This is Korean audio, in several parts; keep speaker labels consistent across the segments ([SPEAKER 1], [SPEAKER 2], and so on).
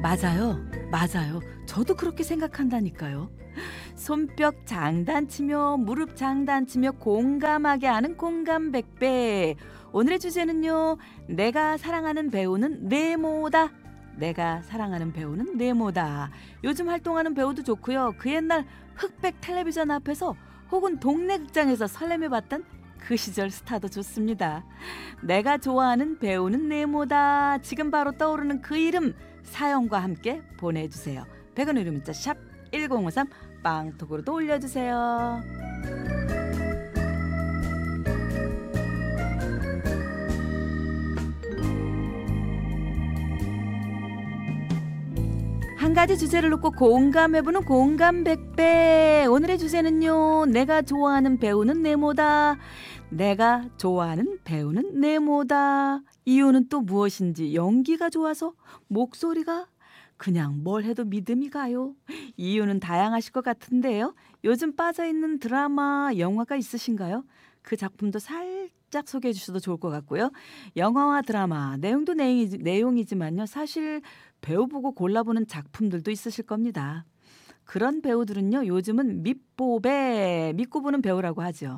[SPEAKER 1] 맞아요. 맞아요. 저도 그렇게 생각한다니까요. 손뼉 장단치며 무릎 장단치며 공감하게 하는 공감백배. 오늘의 주제는요. 내가 사랑하는 배우는 네모다. 내가 사랑하는 배우는 네모다. 요즘 활동하는 배우도 좋고요. 그 옛날 흑백 텔레비전 앞에서 혹은 동네 극장에서 설렘해봤던 그 시절 스타도 좋습니다. 내가 좋아하는 배우는 네모다. 지금 바로 떠오르는 그 이름 사연과 함께 보내주세요. 100원 유료 문자 샵 1053 빵톡으로도 올려주세요. 한 가지 주제를 놓고 공감해보는 공감백배. 오늘의 주제는요. 내가 좋아하는 배우는 네모다. 내가 좋아하는 배우는 네모다. 이유는 또 무엇인지 연기가 좋아서 목소리가 그냥 뭘 해도 믿음이 가요. 이유는 다양하실 것 같은데요. 요즘 빠져있는 드라마, 영화가 있으신가요? 그 작품도 살짝 소개해 주셔도 좋을 것 같고요. 영화와 드라마, 내용도 내용이지만요. 사실 배우 보고 골라보는 작품들도 있으실 겁니다. 그런 배우들은요. 요즘은 밑보배, 믿고 보는 배우라고 하죠.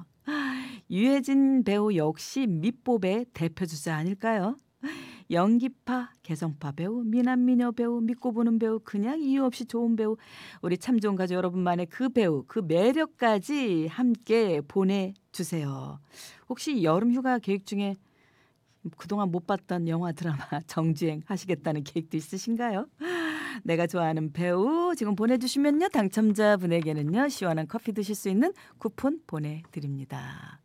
[SPEAKER 1] 유해진 배우 역시 밑보배 대표주자 아닐까요? 연기파, 개성파 배우, 미남미녀 배우, 믿고 보는 배우, 그냥 이유 없이 좋은 배우, 우리 참 좋은 가족 여러분만의 그 배우, 그 매력까지 함께 보내주세요. 혹시 여름 휴가 계획 중에 그동안 못 봤던 영화 드라마 정주행 하시겠다는 계획도 있으신가요? 내가 좋아하는 배우 지금 보내주시면요. 당첨자분에게는요. 시원한 커피 드실 수 있는 쿠폰 보내드립니다.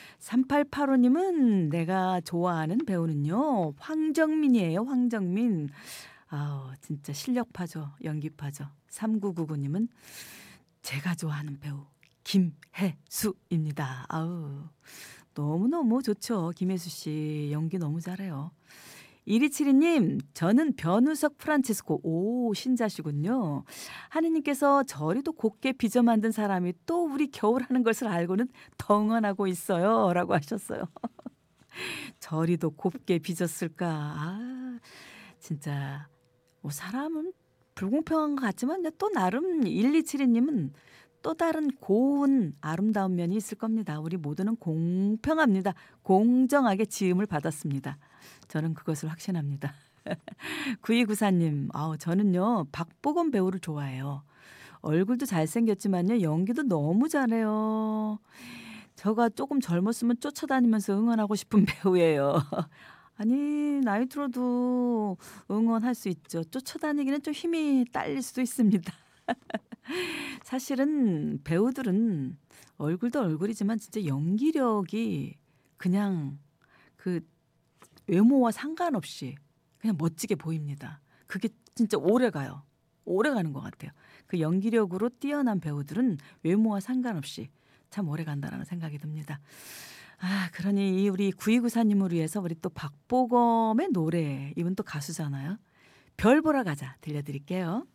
[SPEAKER 1] 3885님은 내가 좋아하는 배우는요. 황정민이에요. 황정민. 아우 진짜 실력파죠. 연기파죠. 3999님은 제가 좋아하는 배우 김혜수입니다. 아우 너무너무 좋죠. 김혜수 씨 연기 너무 잘해요. 1272님, 저는 변우석 프란체스코. 오, 신자시군요. 하느님께서 저리도 곱게 빚어 만든 사람이 또 우리 겨울하는 것을 알고는 덩언하고 있어요. 라고 하셨어요. 저리도 곱게 빚었을까. 아, 진짜. 뭐 사람은 불공평한 것 같지만 또 나름 1272님은 또 다른 고운 아름다운 면이 있을 겁니다. 우리 모두는 공평합니다. 공정하게 지음을 받았습니다. 저는 그것을 확신합니다. 9294님, 저는요, 박보검 배우를 좋아해요. 얼굴도 잘생겼지만요, 연기도 너무 잘해요. 저가 조금 젊었으면 쫓아다니면서 응원하고 싶은 배우예요. 아니, 나이 들어도 응원할 수 있죠. 쫓아다니기는 좀 힘이 딸릴 수도 있습니다. 사실은 배우들은 얼굴도 얼굴이지만 진짜 연기력이 그냥 그 외모와 상관없이 그냥 멋지게 보입니다. 그게 진짜 오래가요. 오래가는 것 같아요. 그 연기력으로 뛰어난 배우들은 외모와 상관없이 참 오래간다라는 생각이 듭니다. 그러니 이 우리 9294님을 위해서 우리 또 박보검의 노래, 이분 또 가수잖아요. 별 보러 가자 들려드릴게요.